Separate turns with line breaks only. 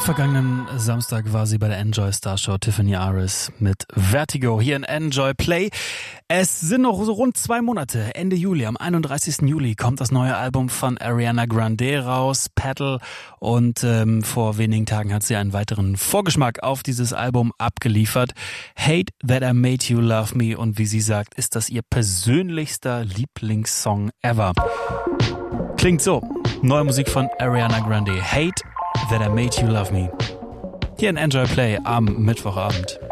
Vergangenen Samstag war sie bei der Enjoy Star Show, Tiffany Aris mit Vertigo hier in Enjoy Play. Es sind noch so rund 2 Monate. Ende Juli, am 31. Juli kommt das neue Album von Ariana Grande raus, Petal. Und vor wenigen Tagen hat sie einen weiteren Vorgeschmack auf dieses Album abgeliefert. Hate That I Made You Love Me. Und wie sie sagt, ist das ihr persönlichster Lieblingssong ever. Klingt so. Neue Musik von Ariana Grande. Hate That I Made You Love Me. Hier in Enjoy Play am Mittwochabend.